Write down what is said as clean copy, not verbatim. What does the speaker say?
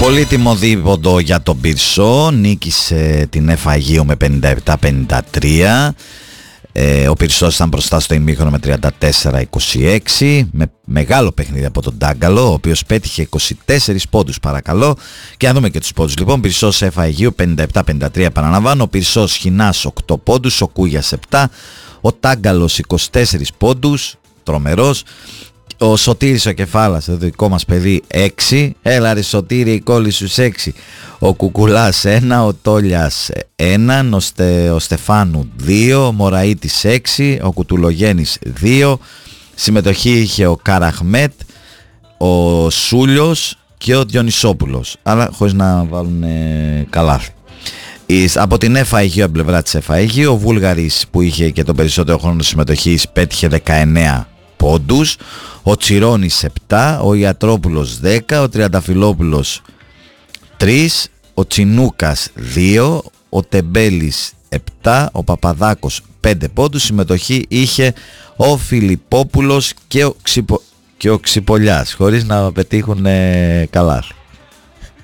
Πολύτιμο δίποντο για τον Πυρσό, νίκησε την Εφ Αγίου με 57-53. Ο Πυρσός ήταν μπροστά στο ημίχρονο με 34-26, με μεγάλο παιχνίδι από τον Τάγκαλο, ο οποίος πέτυχε 24 πόντους, παρακαλώ. Και να δούμε και τους πόντους. Λοιπόν, Πυρσός Εφ Αγίου 57-53, επαναλαμβάνω. Ο Πυρσός Χινάς 8 πόντους, ο Κούγιας 7, ο Τάγκαλος 24 πόντους, τρομερός. Ο Σωτήρης ο Κεφάλας, το δικό μας παιδί, 6. Έλα ρε Σωτήρη, η κόλλη στους 6. Ο Κουκουλάς 1, ο Τόλιας 1, ο Στεφάνου 2, ο Μωραΐτης 6, ο Κουτουλογέννης 2. Συμμετοχή είχε ο Καραχμέτ, ο Σούλιος και ο Διονυσόπουλος, αλλά χωρίς να βάλουν καλάθι. Από την Εφ Αγίου, από πλευρά της Εφ Αγίου, ο Βούλγαρης που είχε και τον περισσότερο χρόνο συμμετοχής πέτυχε 19 πόντους, ο Τσιρόνης 7, ο Ιατρόπουλος 10, ο Τριανταφυλόπουλος 3, ο Τσινούκας 2, ο Τεμπέλης 7, ο Παπαδάκος 5 πόντους. Συμμετοχή είχε ο Φιλιππόπουλος και ο Ξυπολιάς, χωρίς να πετύχουν καλάθι.